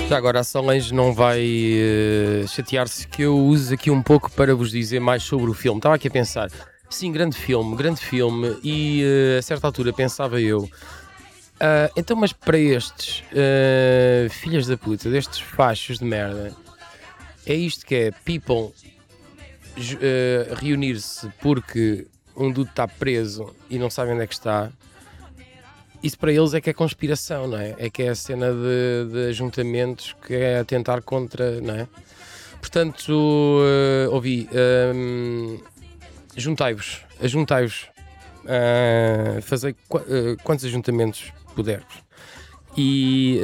Já agora a Solange não vai chatear-se que eu use aqui um pouco para vos dizer mais sobre o filme. Estava aqui a pensar, sim, grande filme, e a certa altura pensava eu, então mas para estes filhas da puta, destes fachos de merda, é isto que é people reunir-se porque um dude está preso e não sabem onde é que está. Isso para eles é que é conspiração, não é? É que é a cena de ajuntamentos que é atentar contra, não é? Portanto, ouvi, juntai-vos, fazer quantos ajuntamentos pudermos. E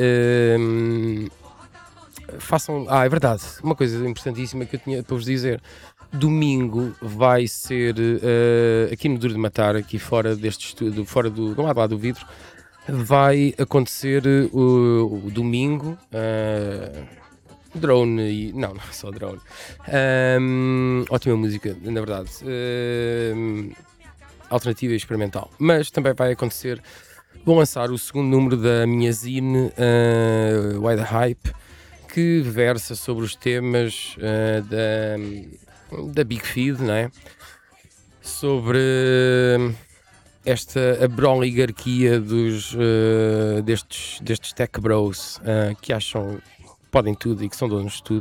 façam. É verdade, uma coisa importantíssima que eu tinha para vos dizer. Domingo vai ser aqui no Duro de Matar, aqui fora deste estúdio, fora do lado lá do vidro, vai acontecer o domingo. Drone e. Não é só drone. Ótima música, na verdade. Alternativa e experimental. Mas também vai acontecer. Vou lançar o segundo número da minha zine, Why the Hype, que versa sobre os temas da Big Feed, não é? Sobre a oligarquia destes tech bros que acham que podem tudo e que são donos de tudo.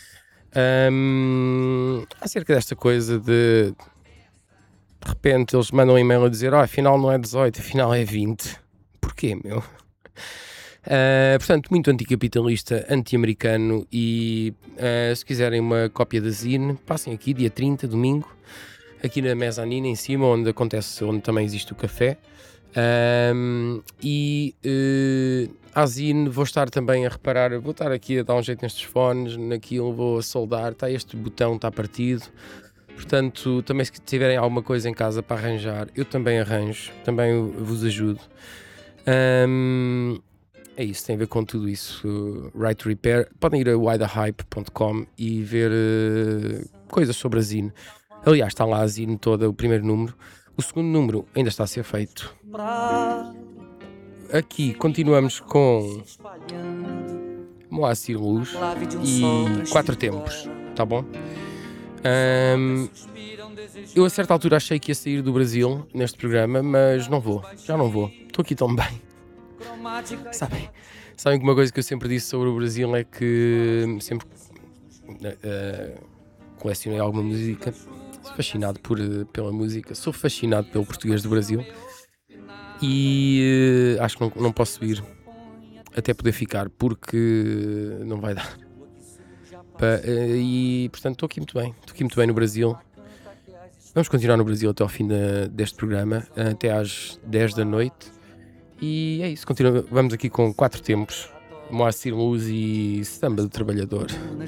Acerca desta coisa de repente eles mandam um e-mail a dizer afinal não é 18, afinal é 20. Porquê, meu? Portanto, muito anticapitalista, anti-americano e se quiserem uma cópia da zine, passem aqui dia 30, domingo, aqui na mezanina em cima, onde também existe o café. A zine vou estar também a reparar, vou estar aqui a dar um jeito nestes fones, naquilo vou a soldar, este botão está partido. Portanto, também se tiverem alguma coisa em casa para arranjar, eu também arranjo, também vos ajudo. É isso, tem a ver com tudo isso. Right Repair. Podem ir a whythehype.com e ver coisas sobre a zine. Aliás, está lá a zine toda, o primeiro número. O segundo número ainda está a ser feito. Aqui continuamos com Moacir Luz e 4 tempos, tá bom? Eu a certa altura achei que ia sair do Brasil neste programa, mas não vou, já não vou. Estou aqui tão bem. Sabem que uma coisa que eu sempre disse sobre o Brasil é que sempre colecionei alguma música, sou fascinado pela música, sou fascinado pelo português do Brasil e acho que não posso ir até poder ficar porque não vai dar. E portanto estou aqui muito bem no Brasil. Vamos continuar no Brasil até ao fim deste programa, até às 10 da noite. E é isso, vamos aqui com 4 tempos, Moacir Luz e Samba do Trabalhador.